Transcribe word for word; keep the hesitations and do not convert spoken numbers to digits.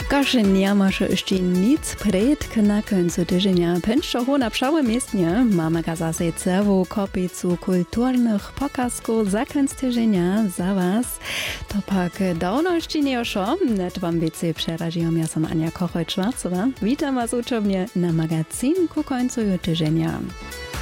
Każe nie masz jeszcze nic przed na końcu tygodnia. Pęczochu na przałym miestnie mamy zase całą kopicu kulturnych pokazków za końc tygodnia za was. To pak dawno jeszcze nie oszło. Net wam więcej przeraziłam. Ja sam Ania Kochoj-Schwarzowa. Witam was uczownie na magazyn ku końcu tygodnia.